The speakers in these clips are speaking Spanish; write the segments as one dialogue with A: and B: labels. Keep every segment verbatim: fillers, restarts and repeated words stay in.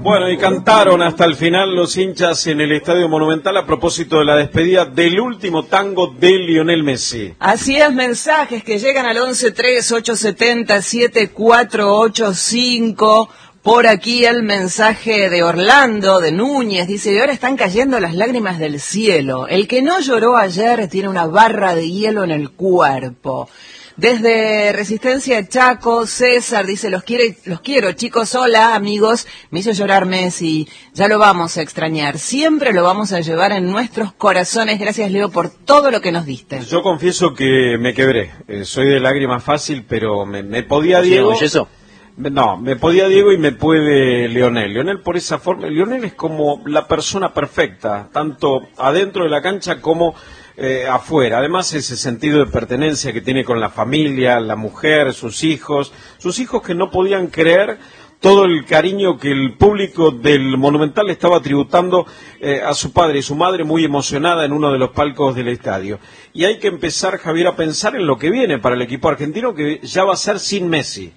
A: Bueno, y cantaron hasta el final los hinchas en el Estadio Monumental a propósito de la despedida del último tango de Lionel Messi.
B: Así es, mensajes que llegan al once tres ocho siete cero siete cuatro ocho cinco. Por aquí el mensaje de Orlando, de Núñez, dice, y ahora están cayendo las lágrimas del cielo. El que no lloró ayer tiene una barra de hielo en el cuerpo. Desde Resistencia Chaco, César dice, los quiero, los quiero chicos, hola amigos, me hizo llorar Messi, ya lo vamos a extrañar, siempre lo vamos a llevar en nuestros corazones, gracias Leo por todo lo que nos diste.
A: Yo confieso que me quebré, eh, soy de lágrima fácil, pero me, me podía Diego...
C: ¿Sí, eso?
A: No, me podía Diego y me puede Lionel. Lionel por esa forma, Lionel es como la persona perfecta, tanto adentro de la cancha como eh, afuera. Además ese sentido de pertenencia que tiene con la familia, la mujer, sus hijos, sus hijos que no podían creer todo el cariño que el público del Monumental estaba tributando eh, a su padre y su madre, muy emocionada en uno de los palcos del estadio. Y hay que empezar, Javier, a pensar en lo que viene para el equipo argentino, que ya va a ser sin Messi.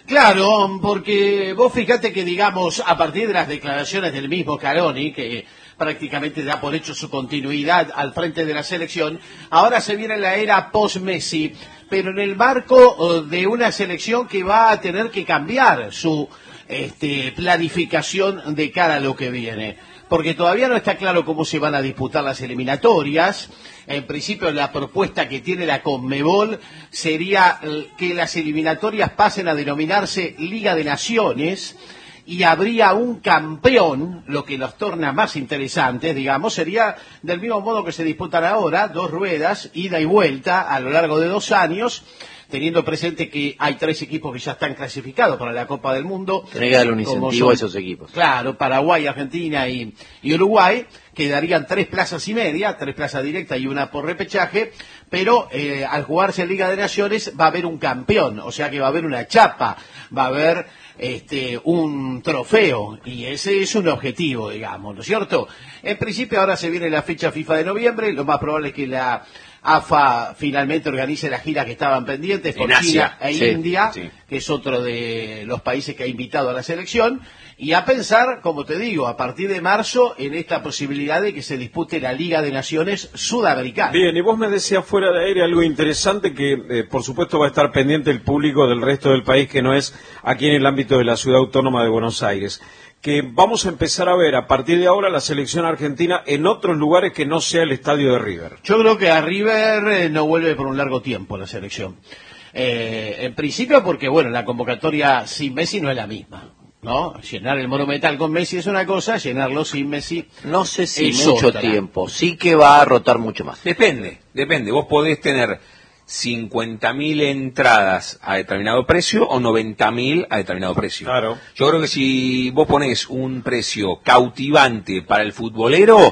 D: Claro, porque vos fíjate que, digamos, a partir de las declaraciones del mismo Scaloni, que prácticamente da por hecho su continuidad al frente de la selección, ahora se viene la era post-Messi, pero en el marco de una selección que va a tener que cambiar su este, planificación de cara a lo que viene. Porque todavía no está claro cómo se van a disputar las eliminatorias. En principio, la propuesta que tiene la Conmebol sería que las eliminatorias pasen a denominarse Liga de Naciones y habría un campeón, lo que los torna más interesantes, digamos, sería del mismo modo que se disputan ahora, dos ruedas, ida y vuelta a lo largo de dos años, teniendo presente que hay tres equipos que ya están clasificados para la Copa del Mundo.
C: Tenés que darle un incentivo son, a esos equipos.
D: Claro, Paraguay, Argentina y, y Uruguay, quedarían tres plazas y media, tres plazas directas y una por repechaje, pero eh, al jugarse en Liga de Naciones va a haber un campeón, o sea que va a haber una chapa, va a haber este un trofeo, y ese es un objetivo, digamos, ¿no es cierto? En principio ahora se viene la fecha FIFA de noviembre, lo más probable es que la A F A finalmente organice las giras que estaban pendientes por China e
C: sí,
D: India,
C: sí.
D: que es otro de los países que ha invitado a la selección, y a pensar, como te digo, a partir de marzo en esta posibilidad de que se dispute la Liga de Naciones Sudamericana.
A: Bien, y vos me decías fuera de aire algo interesante que eh, por supuesto va a estar pendiente el público del resto del país, que no es aquí en el ámbito de la Ciudad Autónoma de Buenos Aires, que vamos a empezar a ver a partir de ahora la selección argentina en otros lugares que no sea el estadio de River.
D: Yo creo que a River eh, no vuelve por un largo tiempo la selección. Eh, en principio porque, bueno, la convocatoria sin Messi no es la misma, ¿no? Llenar el Monumental con Messi es una cosa, llenarlo sin Messi
C: no sé si
D: es
C: mucho
D: otra.
C: tiempo, sí que va a rotar mucho más.
E: Depende, depende. Vos podés tener cincuenta mil entradas a determinado precio o noventa mil a determinado precio.
A: Claro.
E: Yo creo que si vos ponés un precio cautivante para el futbolero,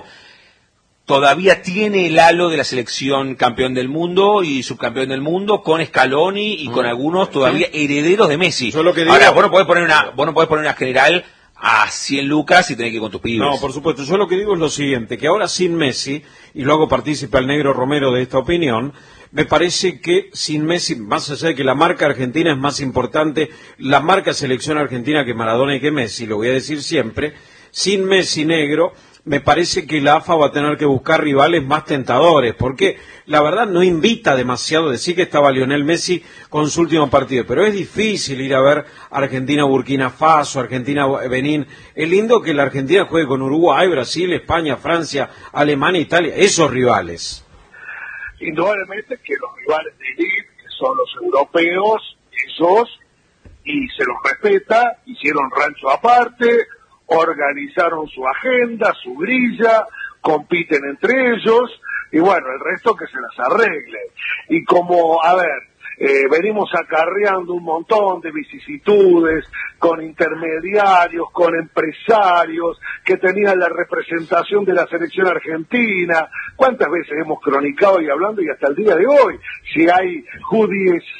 E: todavía tiene el halo de la selección campeón del mundo y subcampeón del mundo con Scaloni y mm. con algunos todavía herederos de Messi.
A: Yo lo que digo...
E: Ahora, vos no podés poner una, vos no podés poner una general a cien lucas y tenés que ir con tus pibes.
A: No, por supuesto. Yo lo que digo es lo siguiente, que ahora sin Messi, y lo hago partícipe al negro Romero de esta opinión, me parece que sin Messi, más allá de que la marca argentina es más importante, la marca selección argentina que Maradona y que Messi, lo voy a decir siempre, sin Messi negro, me parece que la A F A va a tener que buscar rivales más tentadores, porque la verdad no invita demasiado. Decir que estaba Lionel Messi con su último partido, pero es difícil ir a ver Argentina-Burkina Faso, Argentina-Benín. Es lindo que la Argentina juegue con Uruguay, Brasil, España, Francia, Alemania, Italia, esos rivales.
F: Indudablemente que los rivales de élite, que son los europeos, esos, y se los respeta, hicieron rancho aparte, organizaron su agenda, su grilla, compiten entre ellos, y bueno, el resto que se las arregle. Y como, a ver, eh, venimos acarreando un montón de vicisitudes con intermediarios, con empresarios que tenían la representación de la selección argentina. ¿Cuántas veces hemos cronicado y hablando y hasta el día de hoy? Si hay judíes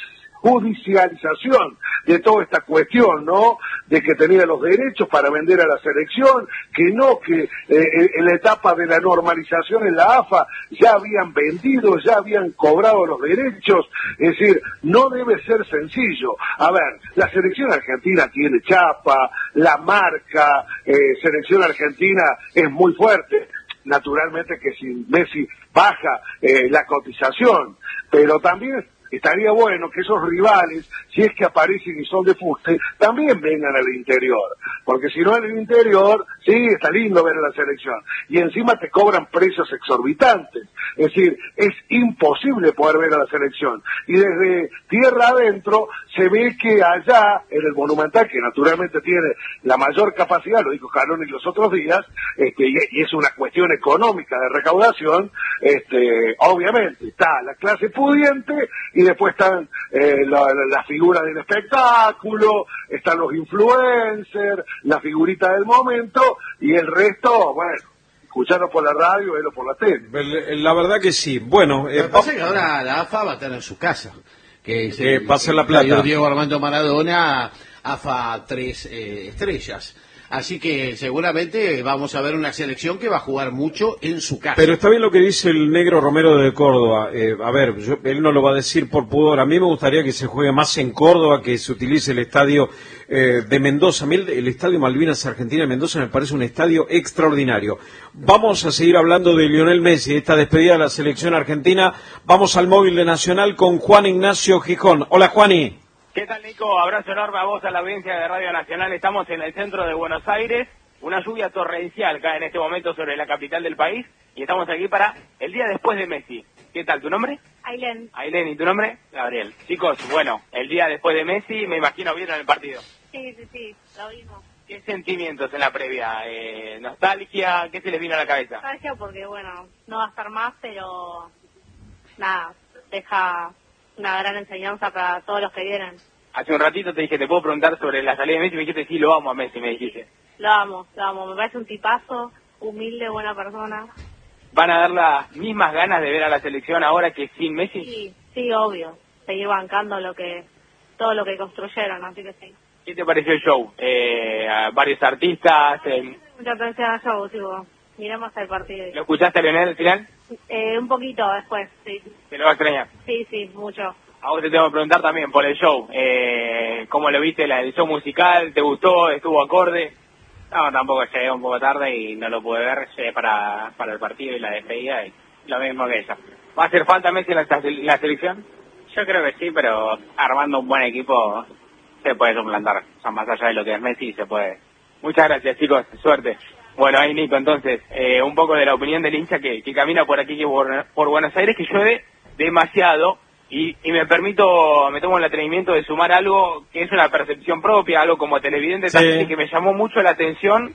F: judicialización de toda esta cuestión, ¿no? De que tenía los derechos para vender a la selección, que no, que eh, en la etapa de la normalización en la A F A ya habían vendido, ya habían cobrado los derechos. Es decir, no debe ser sencillo. A ver, la selección argentina tiene chapa, la marca, eh, selección argentina es muy fuerte. Naturalmente que si Messi baja eh, la cotización, pero también estaría bueno que esos rivales, si es que aparecen y son de fuste, también vengan al interior, porque si no en el interior, sí, está lindo ver a la selección, y encima te cobran precios exorbitantes, es decir, es imposible poder ver a la selección, y desde tierra adentro se ve que allá, en el Monumental, que naturalmente tiene la mayor capacidad, lo dijo Scaloni los otros días, este, y es una cuestión económica de recaudación, este, obviamente está la clase pudiente, y después están eh, la, la, la figura del espectáculo, están los influencers, la figurita del momento, y el resto, bueno, escucharlo por la radio, verlo por la tele.
A: La verdad que sí. Bueno,
D: eh, lo que pasa es que ahora la A F A va a estar en su casa, que es
A: eh, va a ser la plata.
D: Diego Armando Maradona, A F A tres eh, estrellas. Así que seguramente vamos a ver una selección que va a jugar mucho en su casa.
A: Pero está bien lo que dice el negro Romero de Córdoba. Eh, a ver, yo, él no lo va a decir por pudor. A mí me gustaría que se juegue más en Córdoba, que se utilice el estadio eh, de Mendoza. A mí el, el estadio Malvinas Argentina de Mendoza me parece un estadio extraordinario. Vamos a seguir hablando de Lionel Messi, esta despedida de la selección argentina. Vamos al móvil de Nacional con Juan Ignacio Gijón. Hola, Juani.
G: ¿Qué tal, Nico? Abrazo enorme a vos, a la audiencia de Radio Nacional. Estamos en el centro de Buenos Aires. Una lluvia torrencial cae en este momento sobre la capital del país. Y estamos aquí para el día después de Messi. ¿Qué tal? ¿Tu nombre?
H: Ailén.
G: Ailén, ¿y tu nombre? Gabriel. Chicos, bueno, el día después de Messi, me imagino vieron el partido.
H: Sí, sí, sí, lo vimos.
G: ¿Qué sentimientos en la previa? Eh, ¿Nostalgia? ¿Qué se les vino a la cabeza?
H: Nostalgia porque, bueno, no va a estar más, pero nada, deja una gran enseñanza para todos los que vienen.
G: Hace un ratito te dije, ¿te puedo preguntar sobre la salida de Messi? Me dijiste, sí, lo amo a Messi, me dijiste.
H: Lo amo, lo amo. Me parece un tipazo, humilde, buena persona.
G: ¿Van a dar las mismas ganas de ver a la selección ahora que sin Messi?
H: Sí, sí, obvio. Seguir bancando lo que todo lo que construyeron, así que sí.
G: ¿Qué te pareció el show? Eh, a varios artistas. Eh...
H: Mucha atención al show, tipo. Miremos el partido.
G: ¿Lo escuchaste a Leonel al final?
H: Eh, un poquito después, sí.
G: ¿Te lo va a extrañar?
H: Sí, sí, mucho.
G: A vos te tengo que preguntar también por el show. Eh, ¿Cómo lo viste, el show musical? ¿Te gustó? ¿Estuvo acorde?
I: No, tampoco, llegué un poco tarde y no lo pude ver. Llegué para, para el partido y la despedida y lo mismo que ella.
G: ¿Va a hacer falta Messi en la, en la selección?
I: Yo creo que sí, pero armando un buen equipo se puede suplantar. O sea, más allá de lo que es Messi, se puede.
G: Muchas gracias, chicos. Suerte. Bueno, ahí Nico, entonces, eh, un poco de la opinión del hincha que, que camina por aquí, que por, por Buenos Aires, que llueve demasiado. Y, y me permito, me tomo el atrevimiento de sumar algo que es una percepción propia, algo como televidente
A: Sí.
G: también, que me llamó mucho la atención,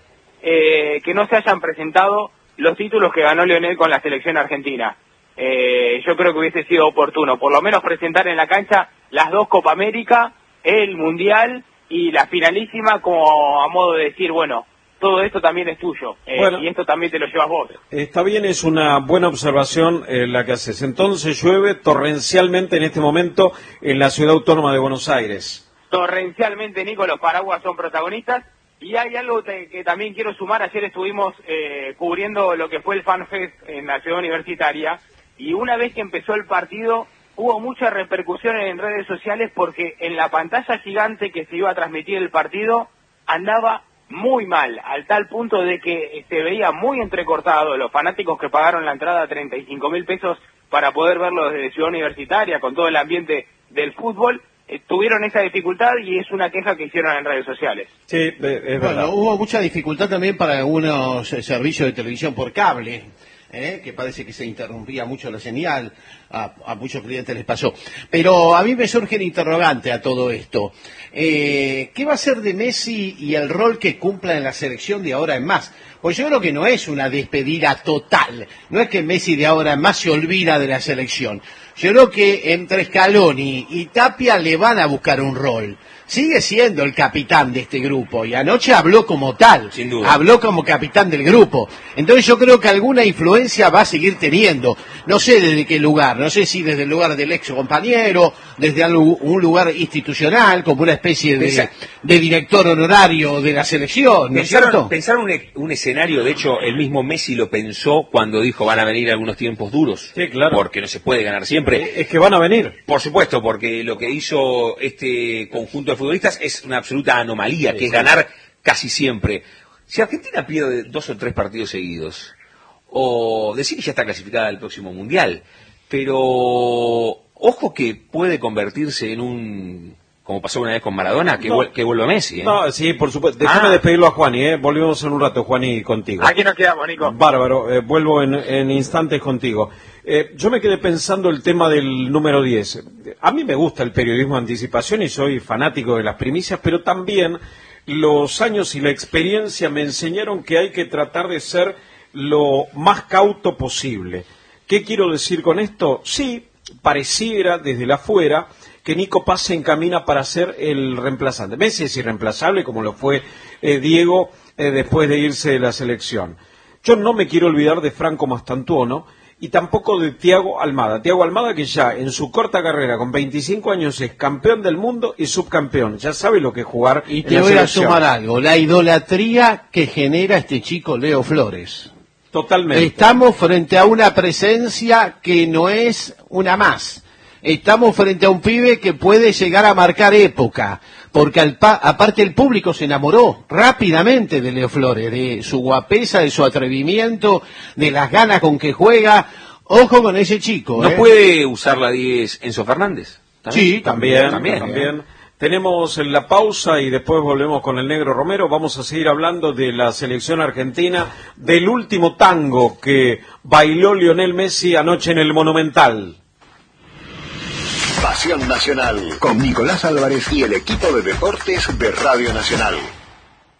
G: eh, que no se hayan presentado los títulos que ganó Lionel con la selección argentina. Eh, yo creo que hubiese sido oportuno, por lo menos presentar en la cancha las dos Copa América, el Mundial y la finalísima, como a modo de decir, bueno, todo esto también es tuyo, eh,
A: Bueno.
G: y esto también te lo llevas vos.
A: Está bien, es una buena observación eh, la que haces. Entonces llueve torrencialmente en este momento en la ciudad autónoma de Buenos Aires.
G: Torrencialmente, Nico, los paraguas son protagonistas. Y hay algo te- que también quiero sumar. Ayer estuvimos eh, cubriendo lo que fue el Fan Fest en la ciudad universitaria. Y una vez que empezó el partido, hubo mucha repercusión en redes sociales porque en la pantalla gigante que se iba a transmitir el partido andaba muy mal, al tal punto de que se veía muy entrecortado. Los fanáticos que pagaron la entrada treinta y cinco mil pesos para poder verlo desde Ciudad Universitaria, con todo el ambiente del fútbol, eh, tuvieron esa dificultad y es una queja que hicieron en redes sociales.
A: Sí, eh, es verdad.
D: Bueno, hubo mucha dificultad también para algunos eh, servicios de televisión por cable, ¿eh? Que parece que se interrumpía mucho la señal, a, a muchos clientes les pasó. Pero a mí me surge el interrogante a todo esto. Eh, ¿Qué va a ser de Messi y el rol que cumpla en la selección de ahora en más? Pues yo creo que no es una despedida total, no es que Messi de ahora en más se olvida de la selección. Yo creo que entre Scaloni y Tapia le van a buscar un rol. sigue siendo el capitán de este grupo y anoche habló como tal,
E: sin duda.
D: Habló como capitán del grupo. Entonces yo creo que alguna influencia va a seguir teniendo. No sé desde qué lugar, no sé si desde el lugar del ex compañero, desde algo, un lugar institucional, como una especie de, de director honorario de la selección, ¿no es cierto?
E: Pensaron un, un escenario, de hecho, el mismo Messi lo pensó cuando dijo van a venir algunos tiempos duros.
A: Sí, claro.
E: Porque no se puede ganar siempre.
A: Es que van a venir.
E: Por supuesto, porque lo que hizo este conjunto de futbolistas es una absoluta anomalía, sí, que es ganar casi siempre. Si Argentina pierde dos o tres partidos seguidos, o decir que ya está clasificada al próximo Mundial, pero ojo que puede convertirse en un, como pasó una vez con Maradona, que, no. vuel que vuelva Messi. ¿eh?
A: No, sí, por supuesto. Déjame ah. despedirlo a Juani, ¿eh? Volvemos en un rato, Juani, contigo.
G: Aquí nos quedamos, Nico.
A: Bárbaro, eh, vuelvo en, en instantes contigo. Eh, yo me quedé pensando el tema del número diez. A mí me gusta el periodismo de anticipación y soy fanático de las primicias, pero también los años y la experiencia me enseñaron que hay que tratar de ser lo más cauto posible. ¿Qué quiero decir con esto? Sí, pareciera desde la afuera que Nico Paz se encamina para ser el reemplazante. Messi es irreemplazable como lo fue eh, Diego eh, después de irse de la selección. Yo no me quiero olvidar de Franco Mastantuono y tampoco de Thiago Almada. Thiago Almada que ya en su corta carrera con veinticinco años es campeón del mundo y subcampeón. Ya sabe lo que es jugar
D: y
A: en
D: te
A: la
D: voy
A: selección.
D: A sumar algo, la idolatría que genera este chico Leo Flores.
A: Totalmente.
D: Estamos frente a una presencia que no es una más. Estamos frente a un pibe que puede llegar a marcar época, porque al pa aparte el público se enamoró rápidamente de Leo Flores, de su guapesa, de su atrevimiento, de las ganas con que juega. Ojo con ese chico.
E: ¿No
D: ¿eh?
E: puede usar la diez Enzo Fernández?
A: ¿También? Sí, también, también. también. también. Tenemos la pausa y después volvemos con el Negro Romero. Vamos a seguir hablando de la selección argentina, del último tango que bailó Lionel Messi anoche en el Monumental.
J: Pasión Nacional, con Nicolás Álvarez y el equipo de deportes de Radio Nacional.